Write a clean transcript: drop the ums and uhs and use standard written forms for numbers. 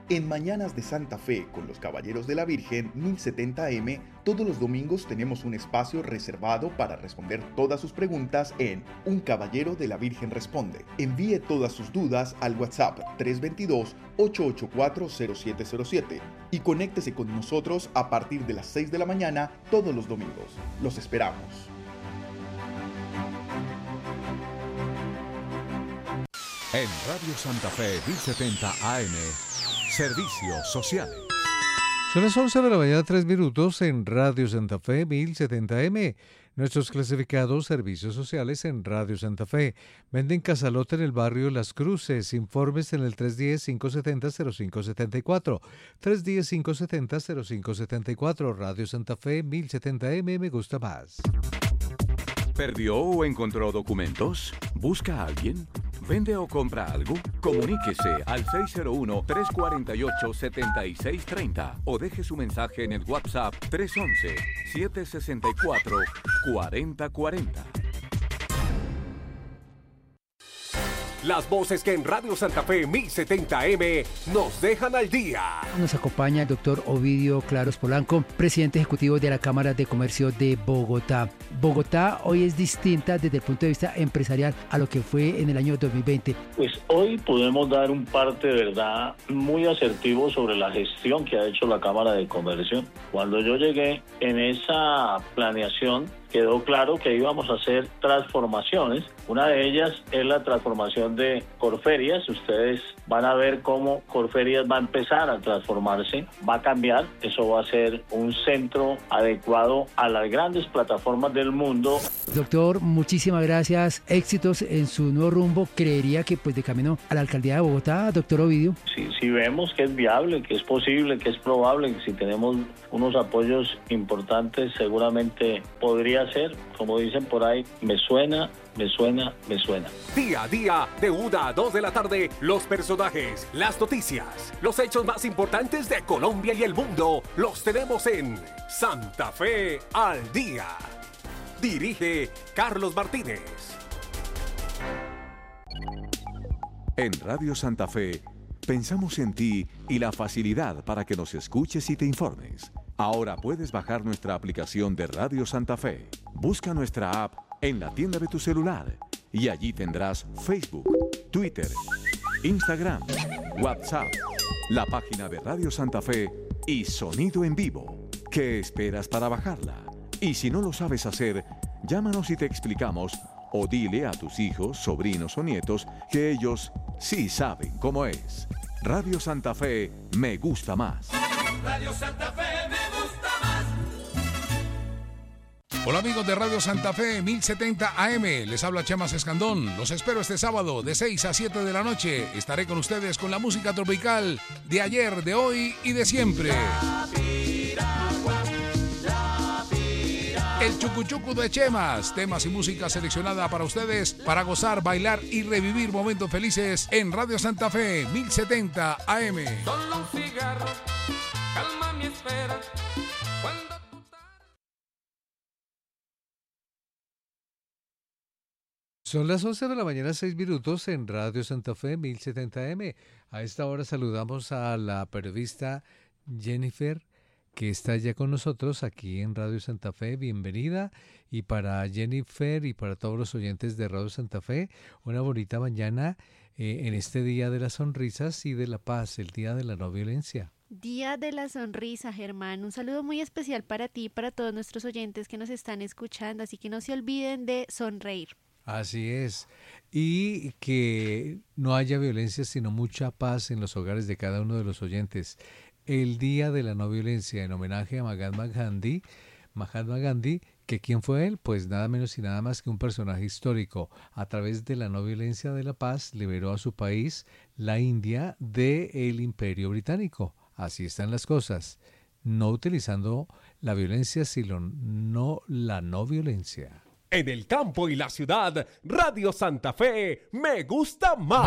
En Mañanas de Santa Fe con los Caballeros de la Virgen 1070 AM, todos los domingos tenemos un espacio reservado para responder todas sus preguntas en Un Caballero de la Virgen Responde. Envíe todas sus dudas al WhatsApp 322-884-0707 y conéctese con nosotros a partir de las 6 de la mañana todos los domingos. Los esperamos. En Radio Santa Fe 1070 AM, Servicios Sociales. Son las 11 de la mañana, 3 minutos en Radio Santa Fe 1070M. Nuestros clasificados servicios sociales en Radio Santa Fe. Venden casalote en el barrio Las Cruces. Informes en el 310-570-0574. 310-570-0574. Radio Santa Fe 1070M. Me gusta más. ¿Perdió o encontró documentos? ¿Busca a alguien? ¿Vende o compra algo? Comuníquese al 601-348-7630 o deje su mensaje en el WhatsApp 311-764-4040. Las voces que en Radio Santa Fe 1070M nos dejan al día. Nos acompaña el doctor Ovidio Claros Polanco, presidente ejecutivo de la Cámara de Comercio de Bogotá. Bogotá hoy es distinta desde el punto de vista empresarial a lo que fue en el año 2020. Pues hoy podemos dar un parte de verdad muy asertivo sobre la gestión que ha hecho la Cámara de Comercio. Cuando yo llegué en esa planeación, quedó claro que íbamos a hacer transformaciones. Una de ellas es la transformación de Corferias. Ustedes van a ver cómo Corferias va a empezar a transformarse, va a cambiar. Eso va a ser un centro adecuado a las grandes plataformas del mundo. Doctor, muchísimas gracias. Éxitos en su nuevo rumbo. Creería que pues de camino a la alcaldía de Bogotá, doctor Ovidio. Si vemos que es viable, que es posible, que es probable, que si tenemos unos apoyos importantes, seguramente podría ser, como dicen por ahí, me suena. Día a día, de 1 a 2 de la tarde, los personajes, las noticias, los hechos más importantes de Colombia y el mundo, los tenemos en Santa Fe al Día. Dirige Carlos Martínez. En Radio Santa Fe, pensamos en ti y la facilidad para que nos escuches y te informes. Ahora puedes bajar nuestra aplicación de Radio Santa Fe. Busca nuestra app en la tienda de tu celular y allí tendrás Facebook, Twitter, Instagram, WhatsApp, la página de Radio Santa Fe y sonido en vivo. ¿Qué esperas para bajarla? Y si no lo sabes hacer, llámanos y te explicamos o dile a tus hijos, sobrinos o nietos que ellos sí saben cómo es. Radio Santa Fe me gusta más. Radio Santa Fe me gusta más. Hola amigos de Radio Santa Fe 1070 AM, les habla Chema Escandón. Los espero este sábado de 6 a 7 de la noche. Estaré con ustedes con la música tropical de ayer, de hoy y de siempre. El Chucuchucu de Chemas, temas y música seleccionada para ustedes, para gozar, bailar y revivir momentos felices en Radio Santa Fe 1070 AM. Solo un cigarro, calma mi espera. Cuando Son las 11 de la mañana, 6 minutos en Radio Santa Fe 1070M. A esta hora saludamos a la periodista Jennifer, que está ya con nosotros aquí en Radio Santa Fe. Bienvenida. Y para Jennifer y para todos los oyentes de Radio Santa Fe, una bonita mañana en este Día de las Sonrisas y de la Paz, el Día de la No Violencia. Día de la Sonrisa, Germán. Un saludo muy especial para ti y para todos nuestros oyentes que nos están escuchando, así que no se olviden de sonreír. Así es, y que no haya violencia sino mucha paz en los hogares de cada uno de los oyentes. El Día de la No Violencia en homenaje a Mahatma Gandhi, que ¿quién fue él? Pues nada menos y nada más que un personaje histórico. A través de la no violencia de la paz liberó a su país, la India, del Imperio Británico. Así están las cosas, no utilizando la violencia sino la no violencia. En el campo y la ciudad, Radio Santa Fe me gusta más.